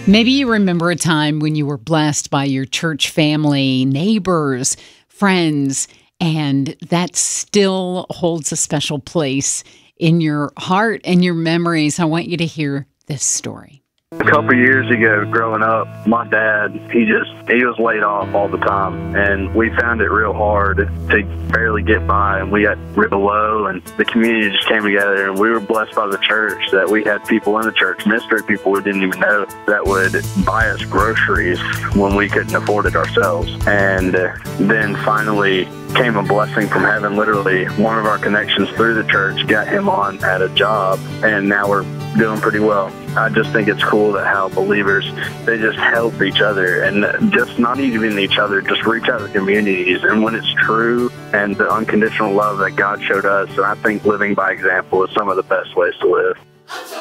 Maybe you remember a time when you were blessed by your church family, neighbors, friends, and that still holds a special place in your heart and your memories. I want you to hear this story. A couple years ago, growing up, my dad, he was laid off all the time, and we found it real hard to barely get by, and we got real low, and the community just came together, and we were blessed by the church that we had people in the church, mystery people we didn't even know, that would buy us groceries when we couldn't afford it ourselves. And then finally came a blessing from heaven. Literally, one of our connections through the church got him on at a job, and now we're doing pretty well. I just think it's cool that how believers, they just help each other, and just not even each other, just reach out to communities. And when it's true and the unconditional love that God showed us, and I think living by example is some of the best ways to live.